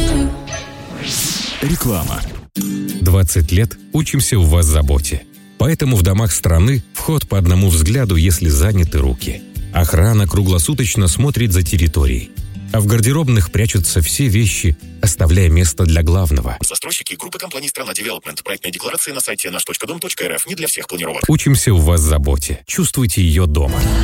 Реклама. 20 лет учимся у вас заботе. Поэтому в домах страны вход по одному взгляду, если заняты руки. Охрана круглосуточно смотрит за территорией. А в гардеробных прячутся все вещи, оставляя место для главного. Застройщики группы компаний «Страна Девелопмент». Проектная декларация на сайте наш.дом.рф. Не для всех планировок. Учимся у вас заботе. Чувствуйте ее дома.